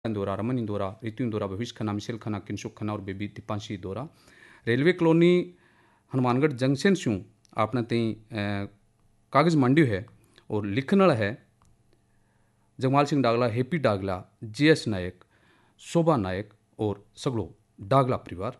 इंदौरा, रमन इंदौरा, रितु इंदौरा, भविष्य खन्ना, मिशेल खन्ना, किंशुक खन्ना और baby Deepanshi Indora. Railway colony Hanumangarh junction शू आपने तीन कागज मांड्यो है और लिखनल है जगमाल सिंह डागला, हैप्पी डागला, JS नायक, शोभा नायक और सगड़ो डागला परिवार।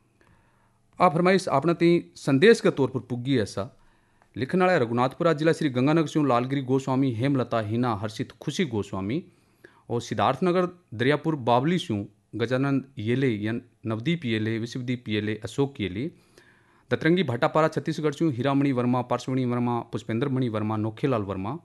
आ फरमाइश आपने तीन संदेश के तौर पर पुगी ऐसा लिखने वाला रघुनाथपुरा जिला श्री गंगानगर से लालगिरी गोस्वामी, हेमलता, हिना, हर्षित, खुशी गोस्वामी और सिद्धार्थनगर दरियापुर बावली से गजानंद येले या नवदीप येले, विश्वदीप येले, अशोक येले। दतरंगी भाटापारा छत्तीसगढ़ से हीरामणि वर्मा, पार्श्वमणि वर्मा, पुष्पेंद्र मणि वर्मा, नोखेलाल वर्मा।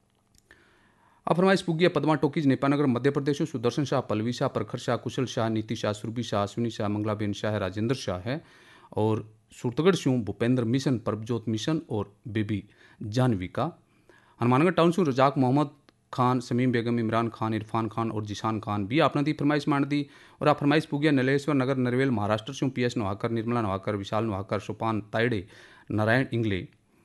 अब फरमाइश पुगिया पदमा टोकीज नेपानगर मध्य प्रदेश, सुदर्शन शाह, पलवी शाह, प्रखर शाह, कुशल शाह, नीति शाह, सुरभि शाह, अश्विनी शाह, मंगलाबेन शाह, राजेंद्र शाह है और सूरतगढ़ से भूपेंद्र मिशन, परमजोत मिशन और बेबी जानवी का। हनुमानगढ़ टाउन से रजाक मोहम्मद खान, समीम बेगम, इमरान खान, इरफान खान और जिशान खान भी आपने दी फरमाइश मान दी। और आप फरमाइश पुगिया नलेश्वर नगर नरवेल महाराष्ट्र से PS नवाकर, निर्मला नवाकर, विशाल नवाकर, सोपान तायडे, नारायण इंगले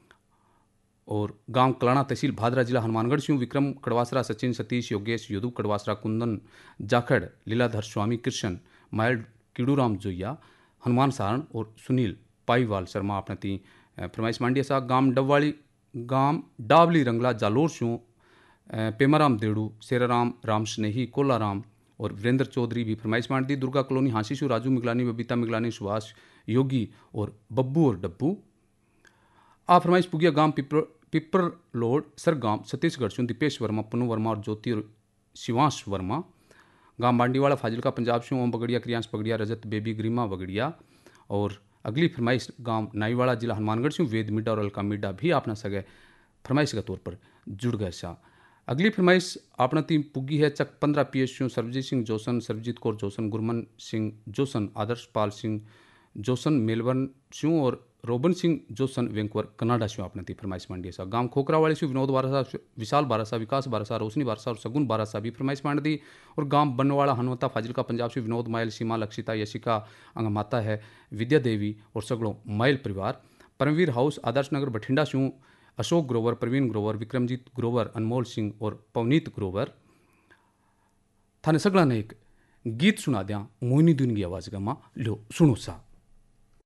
और गांव कलाना तहसील भादरा जिला हनुमानगढ़ से विक्रम कड़वासरा, सचिन, सतीश, योगेश, यदु कड़वासरा, कुंदन जाखड़, लीलाधर स्वामी, कृष्ण मायल, किड़ूराम जोया, हनुमान सारण और सुनील पाईवाल शर्मा आपने ती फरमाइश मांडिया सा। गांव डावली रंगला जालोर से पेमाराम देड़ू, शेराराम, राम स्नेही, कोलाराम और वीरेंद्र चौधरी भी फरमाइश मांड दी। दुर्गा कॉलोनी हांसीशु राजू मिगलानी, बबीता मिगलानी, सुभाष योगी और बब्बू और डब्बू। आ फरमाइश पुगिया गांव पिपर लोड सरगांव छत्तीसगढ़ से दीपेश वर्मा, पुनु वर्मा और ज्योति और शिवांश वर्मा। गांव बांडीवाला फाजिलका पंजाब से ओम बगड़िया, क्रियांश बगड़िया, रजत, बेबी, ग्रीमा बगड़िया। और अगली फरमाइश गांव नाईवाड़ा जिला हनुमानगढ़ से वेद मिड्डा और अलका मिड्डा भी आपना सगे फरमाइश के तौर पर जुड़ गए सा। अगली फरमाइश आपने तीन पुगी है चक 15 PS से Sarabjit Singh Jason, Sarabjit Kaur Jason, Gurman Singh Jason, आदर्श पाल सिंह जोसन मेलबर्न से और robin Singh Jason Vancouver Canada से आपने ती फरमाइश मांडी सा। गांव खोखरावाड़ी से विनोद बारासा, विशाल बारासा, विकास बारासा, रोशनी बारासा और सगुन बारासा भी फरमाइश मांड दी। और गांव बनवाड़ा हनुमता फाजिलका पंजाब से विनोद मायल, सीमा, लक्षिता, यशिका, अंगमाता है, विद्या देवी और सगड़ों मायल परिवार। परमवीर हाउस आदर्श नगर बठिंडा से अशोक ग्रोवर, प्रवीण ग्रोवर, विक्रमजीत ग्रोवर, अनमोल सिंह और पवनीत ग्रोवर। थाने सगड़ा ने एक गीत सुना दिया मोहिनी दून की आवाज़ गमा लो सुनो सा।